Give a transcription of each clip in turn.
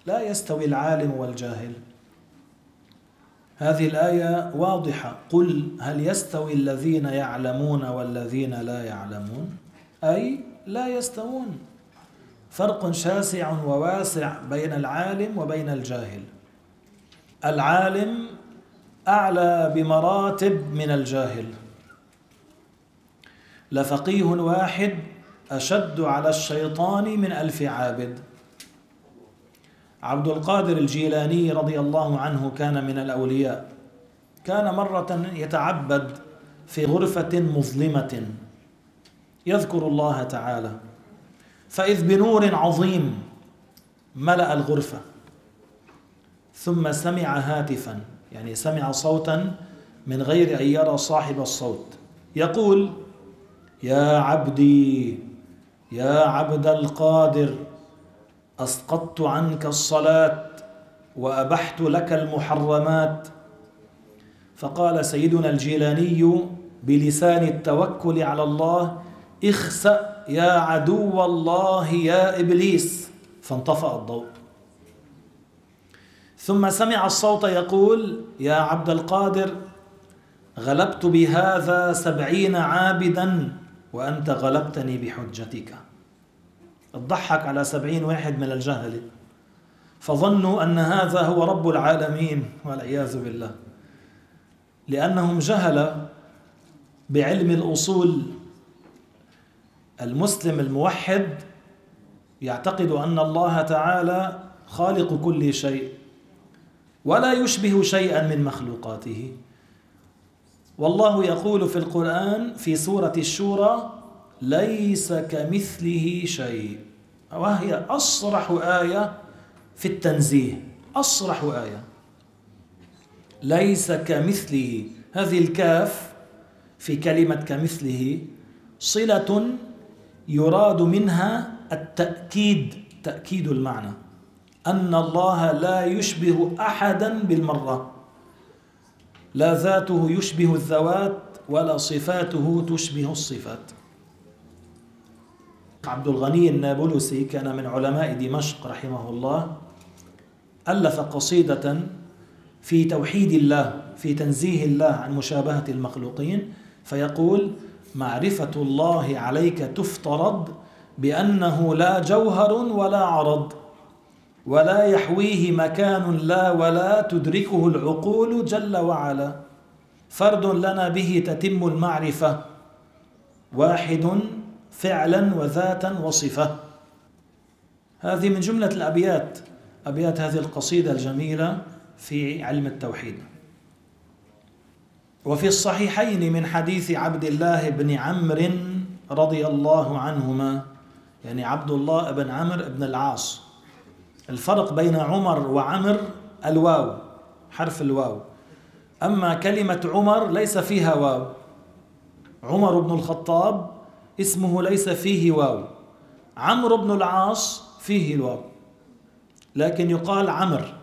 لا يستوي العالم والجاهل. هذه الآية واضحة. قل هل يستوي الذين يعلمون والذين لا يعلمون؟ أي لا يستوون. فرق شاسع وواسع بين العالم وبين الجاهل. العالم أعلى بمراتب من الجاهل. لفقيه واحد أشد على الشيطان من 1000 عابد. عبد القادر الجيلاني رضي الله عنه كان من الأولياء. كان مرة يتعبد في غرفة مظلمة يذكر الله تعالى، فإذ بنور عظيم ملأ الغرفة، ثم سمع هاتفا، يعني سمع صوتا من غير أن يرى صاحب الصوت، يقول: يا عبدي يا عبد القادر، أسقطت عنك الصلاة وأبحت لك المحرمات. فقال سيدنا الجيلاني بلسان التوكل على الله: اخسأ يا عدو الله يا إبليس، فانطفأ الضوء. ثم سمع الصوت يقول: يا عبد القادر، غلبت بهذا 70 عابدا وأنت غلبتني بحجتك. الضحك على 70 واحد من الجهل، فظنوا أن هذا هو رب العالمين والعياذ بالله، لأنهم جهل بعلم الأصول. المسلم الموحد يعتقد أن الله تعالى خالق كل شيء ولا يشبه شيئا من مخلوقاته. والله يقول في القرآن في سورة الشورى: ليس كمثله شيء، وهي أصرح آية في التنزيه، أصرح آية. ليس كمثله، هذه الكاف في كلمة كمثله صلة يراد منها التأكيد، تأكيد المعنى، أن الله لا يشبه أحدا بالمرة، لا ذاته يشبه الذوات ولا صفاته تشبه الصفات. عبد الغني النابلسي كان من علماء دمشق رحمه الله، ألف قصيدة في توحيد الله، في تنزيه الله عن مشابهة المخلوقين، فيقول: معرفة الله عليك تفترض بأنه لا جوهر ولا عرض، ولا يحويه مكان لا ولا تدركه العقول جل وعلا، فرد لنا به تتم المعرفة، واحد فعلا وذاتا وصفة. هذه من جملة الأبيات، أبيات هذه القصيدة الجميلة في علم التوحيد. وفي الصحيحين من حديث عبد الله بن عمرو رضي الله عنهما، يعني عبد الله بن عمرو بن العاص. الفرق بين عمر وعمر الواو، حرف الواو، أما كلمة عمر ليس فيها واو. عمر بن الخطاب اسمه ليس فيه واو، عمرو بن العاص فيه الواو لكن يقال عمر.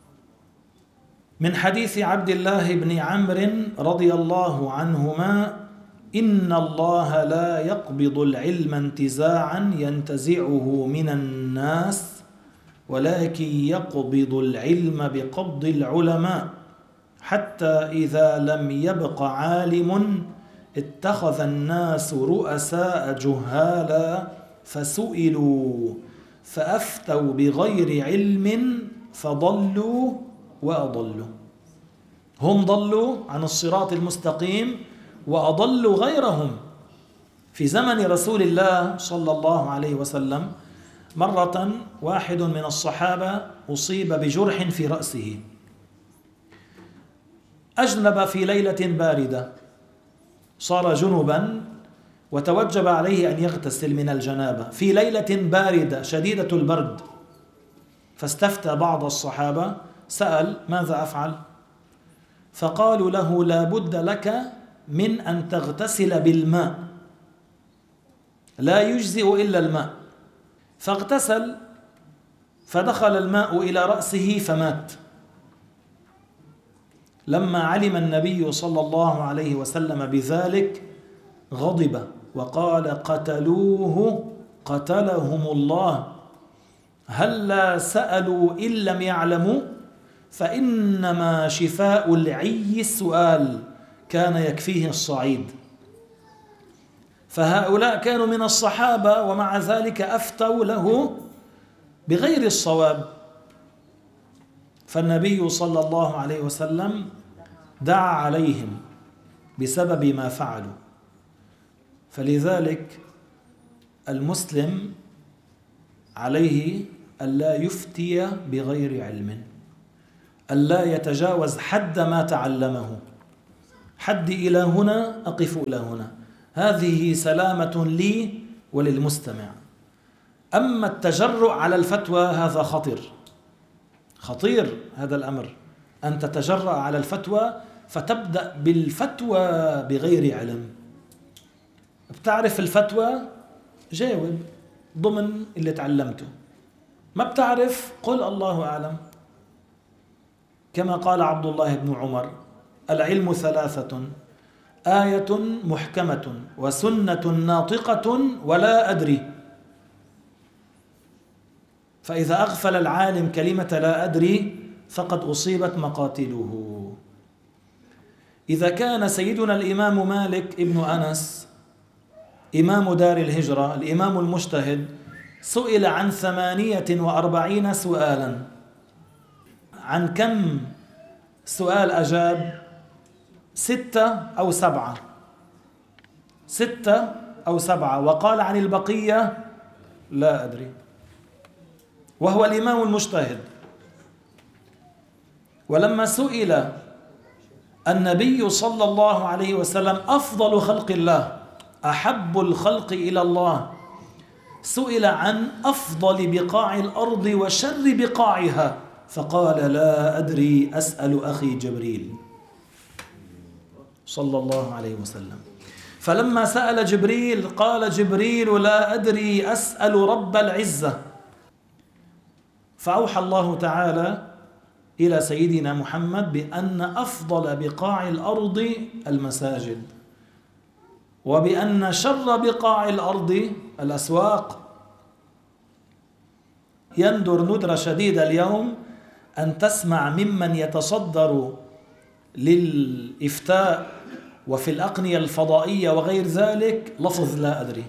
من حديث عبد الله بن عمرو رضي الله عنهما: إن الله لا يقبض العلم انتزاعا ينتزعه من الناس، ولكن يقبض العلم بقبض العلماء، حتى إذا لم يبق عالم اتخذ الناس رؤساء جهالا فسئلوا فأفتوا بغير علم فضلوا وأضلوا. هم ضلوا عن الصراط المستقيم وأضلوا غيرهم. في زمن رسول الله صلى الله عليه وسلم مرة واحد من الصحابة أصيب بجرح في رأسه، أجنب في ليلة باردة، صار جنبا وتوجب عليه أن يغتسل من الجنابة في ليلة باردة شديدة البرد. فاستفتى بعض الصحابة، سأل: ماذا أفعل؟ فقالوا له: لا بد لك من أن تغتسل بالماء، لا يجزئ إلا الماء. فاغتسل، فدخل الماء إلى رأسه فمات. لما علم النبي صلى الله عليه وسلم بذلك غضب وقال: قتلوه قتلهم الله، هلا سألوا إن لم يعلموا فإنما شفاء العي السؤال كان يكفيه الصعيد. فهؤلاء كانوا من الصحابة ومع ذلك أفتوا له بغير الصواب، فالنبي صلى الله عليه وسلم دعا عليهم بسبب ما فعلوا. فلذلك المسلم عليه ألا يفتي بغير علم، ألا يتجاوز حد ما تعلمه. حدي إلى هنا أقف إلى هنا، هذه سلامة لي وللمستمع. أما التجرؤ على الفتوى هذا خطير هذا الأمر، أن تتجرأ على الفتوى فتبدأ بالفتوى بغير علم. بتعرف الفتوى جاوب ضمن اللي تعلمته، ما بتعرف قل الله أعلم. كما قال عبد الله بن عمر: العلم ثلاثة: آية محكمة وسنة ناطقة ولا أدري. فإذا أغفل العالم كلمة لا أدري فقد أصيبت مقاتله. إذا كان سيدنا الإمام مالك ابن أنس إمام دار الهجرة الإمام المجتهد سئل عن 48 سؤالا، عن كم سؤال أجاب؟ 6 أو 7، 6 أو 7، وقال عن البقية لا أدري، وهو الإمام المجتهد. ولما سئل النبي صلى الله عليه وسلم أفضل خلق الله أحب الخلق إلى الله، سئل عن أفضل بقاع الأرض وشر بقاعها فقال: لا أدري، أسأل أخي جبريل صلى الله عليه وسلم. فلما سأل جبريل قال جبريل: لا أدري، أسأل رب العزة. فأوحى الله تعالى إلى سيدنا محمد بأن أفضل بقاع الأرض المساجد، وبأن شر بقاع الأرض الأسواق. يندر ندرة شديدة اليوم أن تسمع ممن يتصدر للإفتاء وفي الأقنية الفضائية وغير ذلك لفظ لا أدري.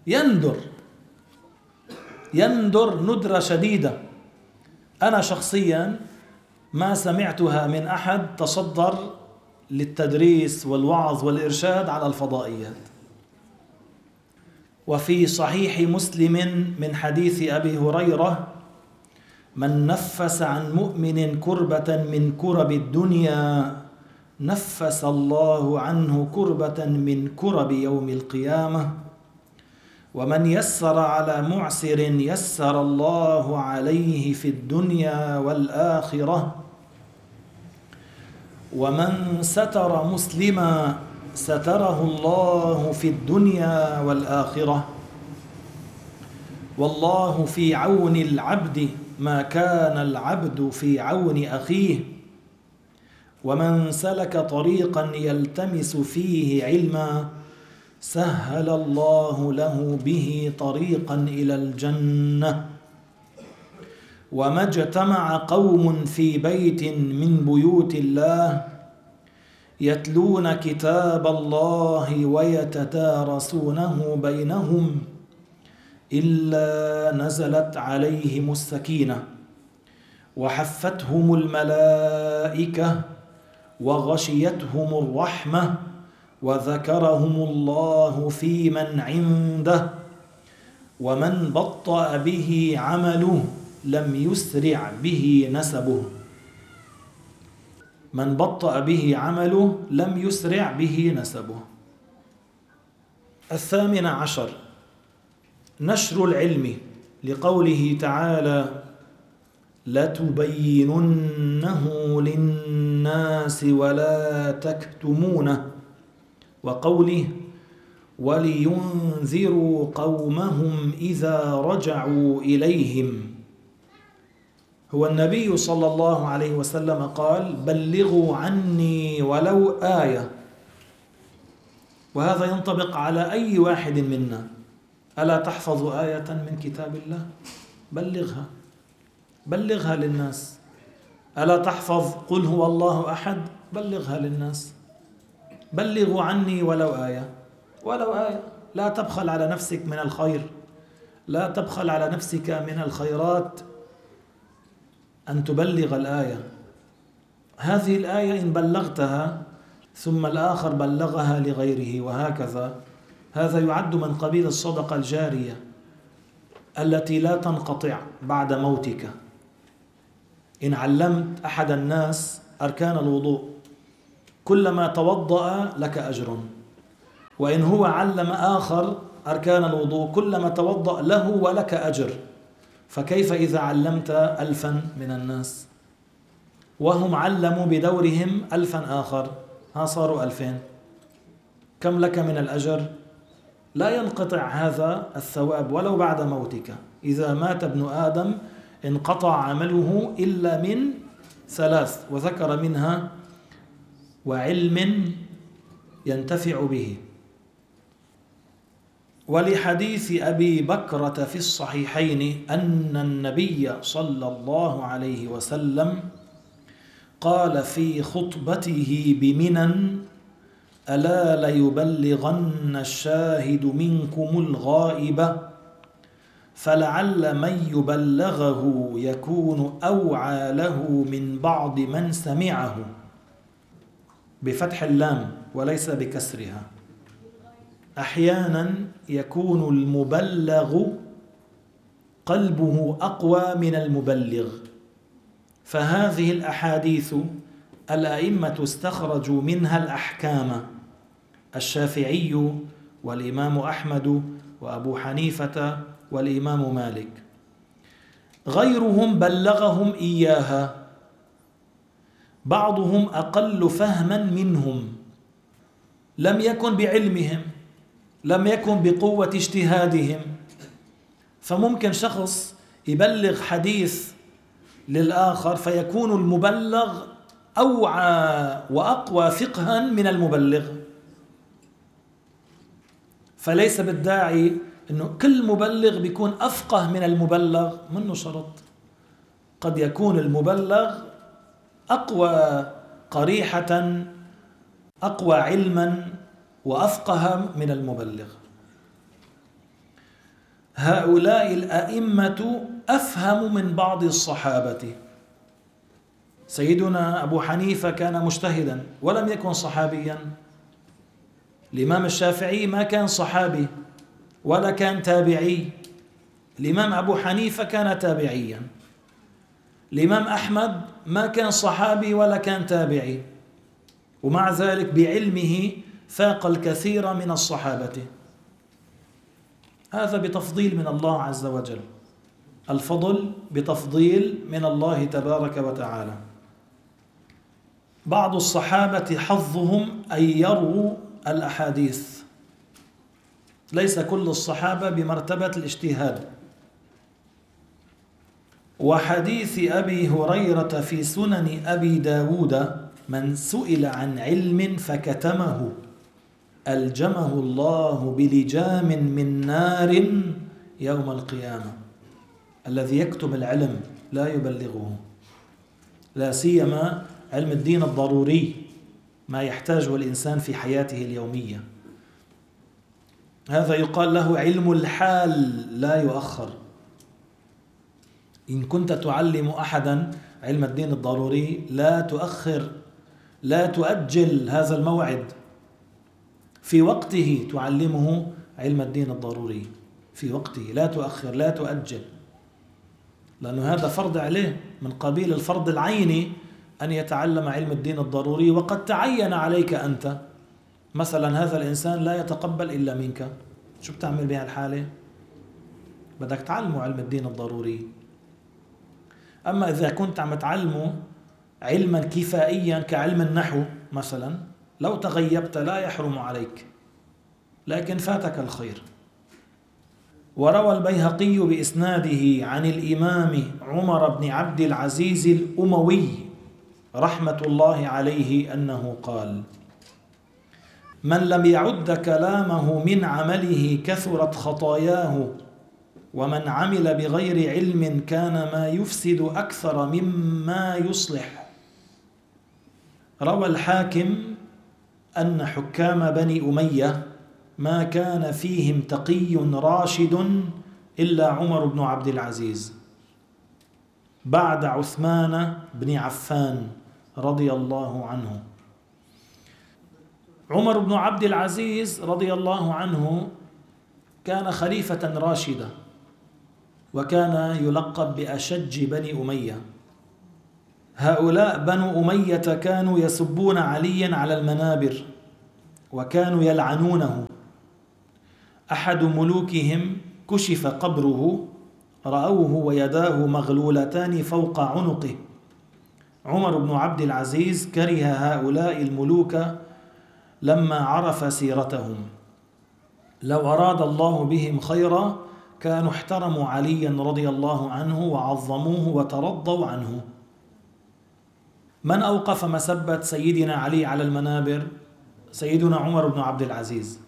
يندر ندرة شديدة. أنا شخصيا ما سمعتها من أحد تصدر للتدريس والوعظ والإرشاد على الفضائيات. وفي صحيح مسلم من حديث أبي هريرة: من نفس عن مؤمن كربة من كرب الدنيا نفس الله عنه كربة من كرب يوم القيامة، ومن يسر على معسر يسر الله عليه في الدنيا والآخرة، ومن ستر مسلما ستره الله في الدنيا والآخرة، والله في عون العبد ما كان العبد في عون أخيه، ومن سلك طريقا يلتمس فيه علما سهل الله له به طريقا إلى الجنة. وما اجتمع قوم في بيت من بيوت الله يتلون كتاب الله ويتدارسونه بينهم إلا نزلت عليهم السكينة وحفتهم الملائكة وغشيتهم الرحمة وذكرهم الله في من عنده، ومن بطأ به عمله لم يسرع به نسبه. من بطأ به عمله لم يسرع به نسبه. 18 نشر العلم، لقوله تعالى: لتبيننه للناس ولا تكتمونه، وقوله: ولينذروا قومهم إذا رجعوا إليهم. هو النبي صلى الله عليه وسلم قال: بلغوا عني ولو آية. وهذا ينطبق على أي واحد منا. ألا تحفظ آية من كتاب الله؟ بلغها. بلغها للناس. ألا تحفظ قل هو الله أحد؟ بلغها للناس. بلغوا عني ولو آية، ولو آية. لا تبخل على نفسك من الخير، لا تبخل على نفسك من الخيرات أن تبلغ الآية. هذه الآية إن بلغتها ثم الآخر بلغها لغيره وهكذا، هذا يعد من قبيل الصدقة الجارية التي لا تنقطع بعد موتك. إن علمت أحد الناس أركان الوضوء كلما توضأ لك أجر، وإن هو علم آخر أركان الوضوء كلما توضأ له ولك أجر، فكيف إذا علمت 1000 من الناس وهم علموا بدورهم 1000 آخر، ها صاروا 2000، كم لك من الأجر؟ لا ينقطع هذا الثواب ولو بعد موتك. إذا مات ابن آدم انقطع عمله إلا من 3، وذكر منها وعلم ينتفع به. ولحديث أبي بكرة في الصحيحين أن النبي صلى الله عليه وسلم قال في خطبته بمنى: ألا ليبلغن الشاهد منكم الغائب، فلعل من يبلغه يكون أوعى له من بعض من سمعه، بفتح اللام وليس بكسرها. أحيانا يكون المبلغ قلبه أقوى من المبلغ، فهذه الأحاديث الأئمة استخرجوا منها الأحكام، الشافعي والإمام أحمد وأبو حنيفة والإمام مالك. غيرهم بلغهم إياها، بعضهم أقل فهما منهم، لم يكن بعلمهم، لم يكن بقوة اجتهادهم. فممكن شخص يبلغ حديث للآخر فيكون المبلغ أوعى وأقوى فقها من المبلغ. فليس بالداعي أنه كل مبلغ بيكون أفقه من المبلغ، منه شرط. قد يكون المبلغ أقوى قريحة، أقوى علما وأفقه من المبلغ. هؤلاء الأئمة أفهم من بعض الصحابة. سيدنا أبو حنيفة كان مجتهدا ولم يكن صحابيا. الإمام الشافعي ما كان صحابي ولا كان تابعي. الإمام أبو حنيفة كان تابعيا. الإمام أحمد ما كان صحابي ولا كان تابعي، ومع ذلك بعلمه فاق الكثير من الصحابة. هذا بتفضيل من الله عز وجل، الفضل بتفضيل من الله تبارك وتعالى. بعض الصحابة حظهم أن يروا الأحاديث، ليس كل الصحابة بمرتبة الاجتهاد. وحديث أبي هريرة في سنن أبي داود: من سئل عن علم فكتمه ألجمه الله بلجام من نار يوم القيامة. الذي يكتم العلم لا يبلغه، لا سيما علم الدين الضروري، ما يحتاجه الإنسان في حياته اليومية، هذا يقال له علم الحال لا يؤخر. إن كنت تعلم أحدا علم الدين الضروري لا تؤخر، لا تؤجل هذا الموعد، في وقته تعلمه علم الدين الضروري، في وقته، لا تؤخر لا تؤجل، لأنه هذا فرض عليه من قبيل الفرض العيني أن يتعلم علم الدين الضروري. وقد تعين عليك أنت، مثلا هذا الإنسان لا يتقبل إلا منك، شو بتعمل بها الحالة؟ بدك تعلمه علم الدين الضروري. أما إذا كنت عم تعلمه علما كفائيا كعلم النحو مثلا، لو تغيبت لا يحرم عليك، لكن فاتك الخير. وروى البيهقي بإسناده عن الإمام عمر بن عبد العزيز الأموي رحمة الله عليه أنه قال: من لم يعد كلامه من عمله كثرت خطاياه ومن عمل بغير علم كان ما يفسد أكثر مما يصلح. روى الحاكم أن حكام بني أمية ما كان فيهم تقي راشد إلا عمر بن عبد العزيز بعد عثمان بن عفان رضي الله عنه. عمر بن عبد العزيز رضي الله عنه كان خليفة راشدا، وكان يلقب بأشج بني أمية. هؤلاء بنو أمية كانوا يسبون عليا على المنابر وكانوا يلعنونه. أحد ملوكهم كشف قبره، رأوه ويداه مغلولتان فوق عنقه. عمر بن عبد العزيز كره هؤلاء الملوك لما عرف سيرتهم. لو أراد الله بهم خيرا كانوا احترموا عليا رضي الله عنه وعظموه وترضوا عنه. من أوقف مسبة سيدنا علي على المنابر؟ سيدنا عمر بن عبد العزيز،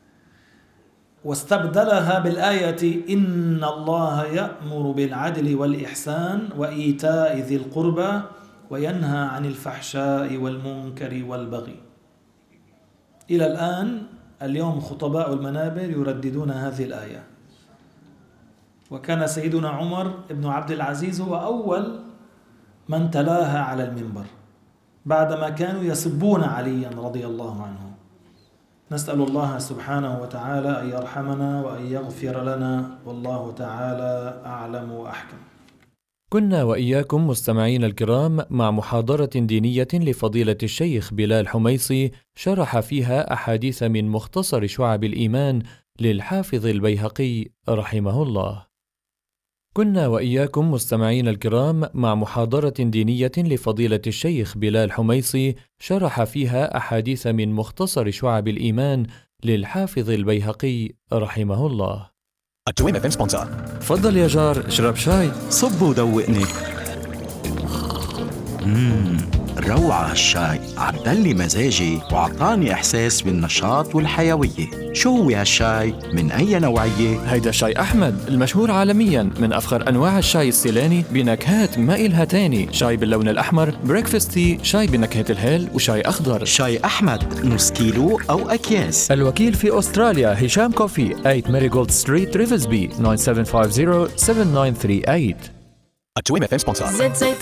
واستبدلها بالآية إن الله يأمر بالعدل والإحسان وإيتاء ذي القربى وينهى عن الفحشاء والمنكر والبغي. إلى الآن اليوم خطباء المنابر يرددون هذه الآية، وكان سيدنا عمر بن عبد العزيز هو أول من تلاها على المنبر بعدما كانوا يسبون عليا رضي الله عنه. نسأل الله سبحانه وتعالى أن يرحمنا وأن يغفر لنا، والله تعالى أعلم وأحكم. كنا وإياكم مستمعين الكرام مع محاضرة دينية لفضيلة الشيخ بلال حميصي شرح فيها أحاديث من مختصر شعب الإيمان للحافظ البيهقي رحمه الله. كنا وإياكم مستمعين الكرام مع محاضرة دينية لفضيلة الشيخ بلال حميصي شرح فيها أحاديث من مختصر شعب الإيمان للحافظ البيهقي رحمه الله. التوين FM سبونسر. تفضل يا جار، اشرب شاي. صب ودوقني. روعة هالشاي، عدلي مزاجي وعطاني إحساس بالنشاط والحيوية. شو هو هالشاي؟ من أي نوعية؟ هيدا شاي أحمد المشهور عالميا، من أفخر أنواع الشاي السيلاني بنكهات ما إلها تاني. شاي باللون الأحمر، بريكفاست تي، شاي بنكهة الهيل، وشاي أخضر. شاي أحمد نص كيلو أو أكياس. الوكيل في أستراليا هشام كوفي، 8 ماريغولد ستريت ريفزبي، 9750-7938. التوين FM سبونسر. زيت زيتون